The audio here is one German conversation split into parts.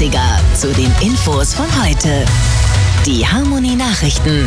Klassiker zu den Infos von heute. Die Harmony Nachrichten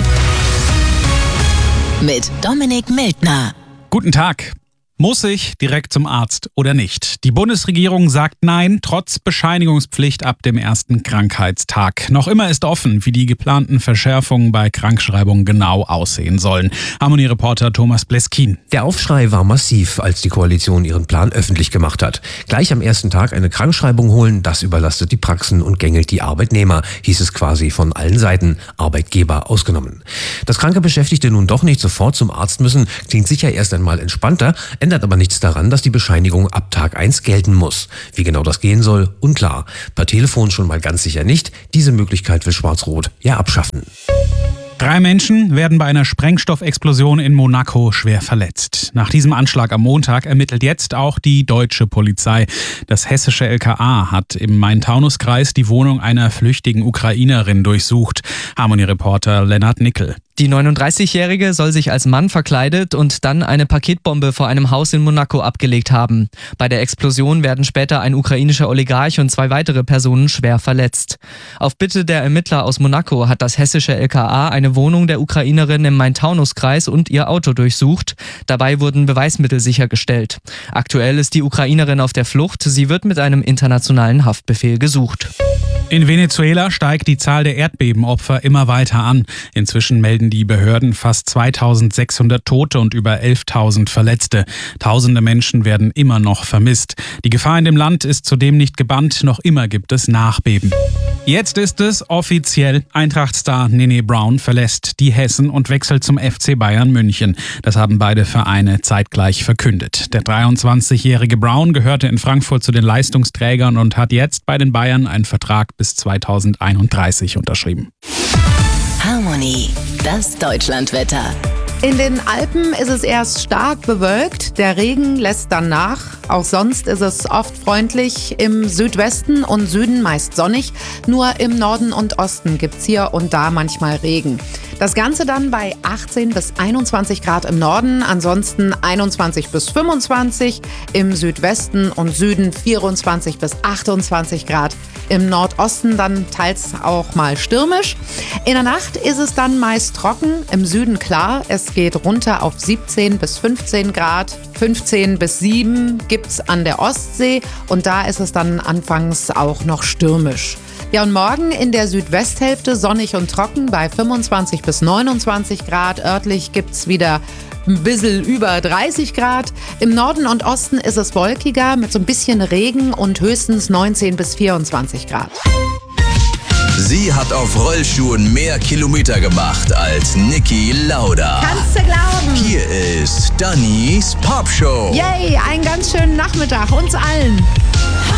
mit Dominik Mildner. Guten Tag. Muss ich direkt zum Arzt oder nicht? Die Bundesregierung sagt Nein, trotz Bescheinigungspflicht ab dem ersten Krankheitstag. Noch immer ist offen, wie die geplanten Verschärfungen bei Krankschreibungen genau aussehen sollen. Harmony-Reporter Thomas Bleskin. Der Aufschrei war massiv, als die Koalition ihren Plan öffentlich gemacht hat. Gleich am ersten Tag eine Krankschreibung holen, das überlastet die Praxen und gängelt die Arbeitnehmer, hieß es quasi von allen Seiten, Arbeitgeber ausgenommen. Dass kranke Beschäftigte nun doch nicht sofort zum Arzt müssen, klingt sicher erst einmal entspannter, ändert aber nichts daran, dass die Bescheinigung ab Tag 1 gelten muss. Wie genau das gehen soll, unklar. Per Telefon schon mal ganz sicher nicht. Diese Möglichkeit will Schwarz-Rot ja abschaffen. 3 Menschen werden bei einer Sprengstoffexplosion in Monaco schwer verletzt. Nach diesem Anschlag am Montag ermittelt jetzt auch die deutsche Polizei. Das hessische LKA hat im Main-Taunus-Kreis die Wohnung einer flüchtigen Ukrainerin durchsucht. Harmony-Reporter Lennart Nickel. Die 39-Jährige soll sich als Mann verkleidet und dann eine Paketbombe vor einem Haus in Monaco abgelegt haben. Bei der Explosion werden später ein ukrainischer Oligarch und 2 weitere Personen schwer verletzt. Auf Bitte der Ermittler aus Monaco hat das hessische LKA eine Wohnung der Ukrainerin im Main-Taunus-Kreis und ihr Auto durchsucht. Dabei wurden Beweismittel sichergestellt. Aktuell ist die Ukrainerin auf der Flucht. Sie wird mit einem internationalen Haftbefehl gesucht. In Venezuela steigt die Zahl der Erdbebenopfer immer weiter an. Inzwischen melden die Behörden fast 2600 Tote und über 11.000 Verletzte. Tausende Menschen werden immer noch vermisst. Die Gefahr in dem Land ist zudem nicht gebannt. Noch immer gibt es Nachbeben. Jetzt ist es offiziell. Eintracht-Star Nene Brown verlässt die Hessen und wechselt zum FC Bayern München. Das haben beide Vereine zeitgleich verkündet. Der 23-jährige Brown gehörte in Frankfurt zu den Leistungsträgern und hat jetzt bei den Bayern einen Vertrag bis 2031 unterschrieben. Harmony, das Deutschlandwetter. In den Alpen ist es erst stark bewölkt, der Regen lässt dann nach. Auch sonst ist es oft freundlich, im Südwesten und Süden meist sonnig. Nur im Norden und Osten gibt's hier und da manchmal Regen. Das Ganze dann bei 18 bis 21 Grad im Norden, ansonsten 21 bis 25, im Südwesten und Süden 24 bis 28 Grad. Im Nordosten dann teils auch mal stürmisch. In der Nacht ist es dann meist trocken, im Süden klar. Es geht runter auf 17 bis 15 Grad. 15 bis 7 gibt's an der Ostsee und da ist es dann anfangs auch noch stürmisch. Ja, und morgen in der Südwesthälfte sonnig und trocken bei 25 bis 29 Grad. Örtlich gibt's wieder ein bisschen über 30 Grad. Im Norden und Osten ist es wolkiger mit so ein bisschen Regen und höchstens 19 bis 24 Grad. Sie hat auf Rollschuhen mehr Kilometer gemacht als Niki Lauda. Kannst du glauben? Hier ist Dannys Popshow. Yay, einen ganz schönen Nachmittag uns allen.